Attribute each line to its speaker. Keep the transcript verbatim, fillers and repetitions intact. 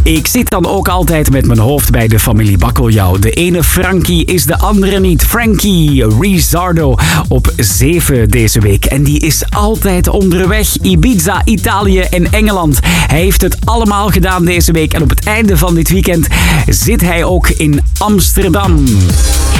Speaker 1: Ik zit dan ook altijd met mijn hoofd bij de familie Bakkeljauw. De ene Frankie is de andere niet. Frankie Rizzardo op zeven deze week. En die is altijd onderweg. Ibiza, Italië en Engeland. Hij heeft het allemaal gedaan deze week. En op het einde van dit weekend zit hij ook in Amsterdam.